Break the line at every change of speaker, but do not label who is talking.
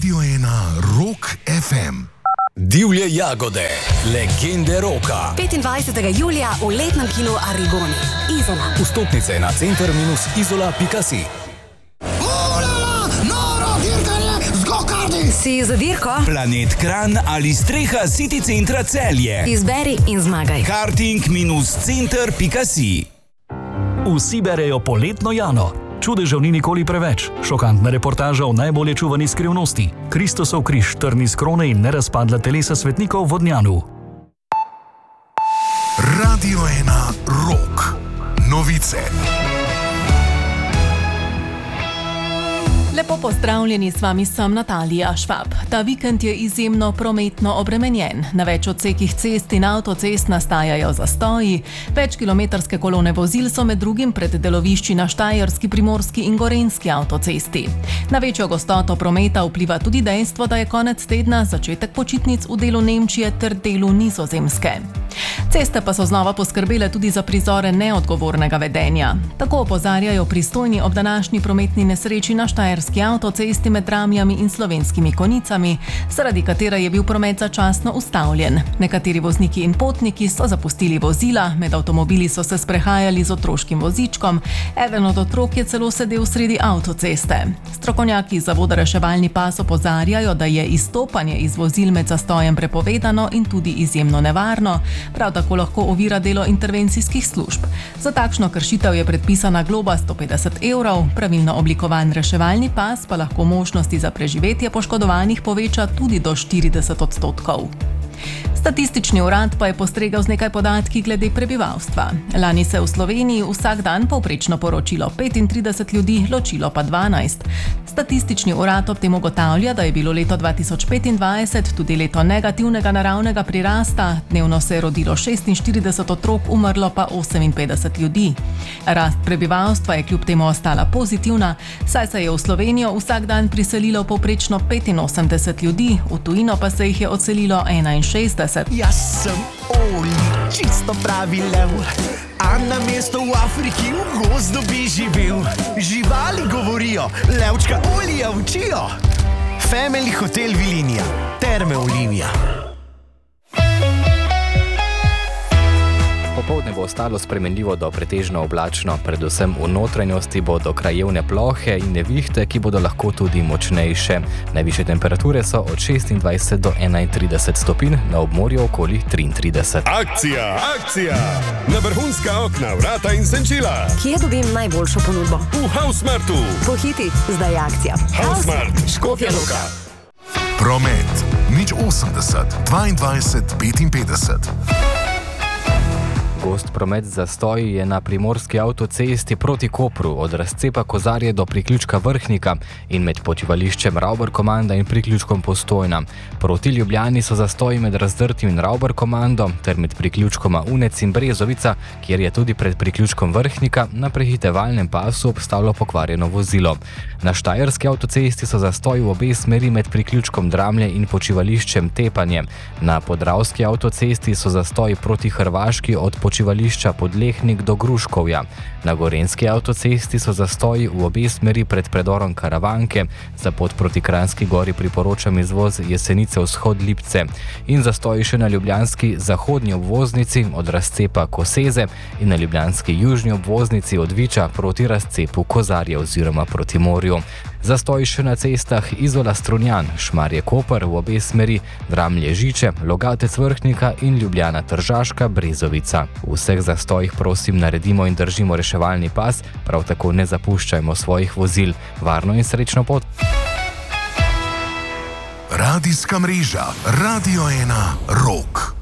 Radio 1 Rock FM.
Divje jagode, legende roka.
25. julija v letnem kinu Arigoni. Izola.
Vstopnice na center-izola.si.
Noro dirkanje z go-kardi!
Si za dirko?
Planet Kranj ali streha City centra Celje.
Izberi in zmagaj.
Karting-center.si.
Vsi berejo poletno Jano. Čudežev ni nikoli preveč. Šokantna reportaža o najbolje čuvani skrivnosti. Kristusov križ, trni s krone in nerazpadla telesa svetnikov v Vodnjanu.
Radio 1 Rock. Novice.
Lepo pozdravljeni, s vami sem Natalija Švab. Ta vikend je izjemno prometno obremenjen. Na več odsekih cest in avtocest nastajajo zastoji. Večkilometrske kolone vozil so med drugim pred delovišči na Štajerski, Primorski in Gorenjski avtocesti. Na večjo gostoto prometa vpliva tudi dejstvo, da je konec tedna začetek počitnic v delu Nemčije ter delu Nizozemske. Ceste pa so znova poskrbele tudi za prizore neodgovornega vedenja. Tako opozarjajo pristojni ob današnji prometni nesreči na Štajerski avtocesti med Dramljami in Slovenskimi Konicami, zaradi katere je bil promet začasno ustavljen. Nekateri vozniki in potniki so zapustili vozila, med avtomobili so se sprehajali z otroškim vozičkom, eden od otrok je celo sedel sredi avtoceste. Strokovnjaki iz Zavoda reševalni pas opozarjajo, da je izstopanje iz vozil med zastojem prepovedano in tudi izjemno nevarno, prav tako lahko ovira delo intervencijskih služb. Za takšno kršitev je predpisana globa 150 €, pravilno oblikovan reševalni pas pa lahko možnosti za preživetje poškodovanih poveča tudi do 40%. Statistični urad pa je postregel z nekaj podatki glede prebivalstva. Lani se v Sloveniji vsak dan povprečno poročilo 35 ljudi, ločilo pa 12. Statistični urad ob tem ugotavlja, da je bilo leto 2025 tudi leto negativnega naravnega prirasta, dnevno se je rodilo 46 otrok, umrlo pa 58 ljudi. Rast prebivalstva je kljub temu ostala pozitivna, saj se je v Slovenijo vsak dan priselilo povprečno 85 ljudi, v tujino pa se jih je odselilo 61.
Jaz sem Oli, čisto pravi lev, a na mesto v Afriki v gozdu bi živel. Živali govorijo, levčka Olija učijo. Family Hotel Vilinija, Terme Olimija.
Popoldne bo ostalo spremenljivo do pretežno oblačno, predvsem v notranjosti bodo krajevne plohe in nevihte, ki bodo lahko tudi močnejše. Najvišje temperature so od 26 do 31 stopinj, na obmorju okoli 33.
Akcija! Na vrhunska okna, vrata in senčila.
Kje dobim najboljšo ponudbo?
V Housemartu.
Pohiti, zdaj je akcija.
Housemart, Škofja Loka.
Promet. 080 22 55.
Gost promet zastoji je na primorski avtocesti proti Kopru, od razcepa Kozarje do priključka Vrhnika in med počivališčem Ravbar-Komanda in priključkom Postojna. Proti Ljubljani so zastoji med Razdrtim in Ravbar-Komando ter med priključkoma Unec in Brezovica, kjer je tudi pred priključkom Vrhnika na prehitevalnem pasu obstalo pokvarjeno vozilo. Na Štajerski avtocesti so zastoji v obe smeri med priključkom Dramlje in počivališčem Tepanje. Na Podravski avtocesti so zastoji proti Hrvaški od počivališča Podlehnik do Gruškovja. Na Gorenjski avtocesti so zastoji v obe smeri pred predorom Karavanke, za pot proti Kranjski gori priporočam izvoz Jesenice vzhod Lipce in zastoji še na ljubljanski zahodnji obvoznici od razcepa Koseze in na ljubljanski južni obvoznici od Viča proti razcepu Kozarje oziroma proti morju. Zastoji še na cestah Izola-Strunjan, Šmarje-Koper v obe smeri, Dramlje-Žiče, Logatec-Vrhnika in Ljubljana-Tržaška-Brezovica. V vseh zastojih prosim naredimo in držimo reševalni pas, prav tako ne zapuščajmo svojih vozil. Varno in srečno pot!
Radijska mreža Radio 1 Rock.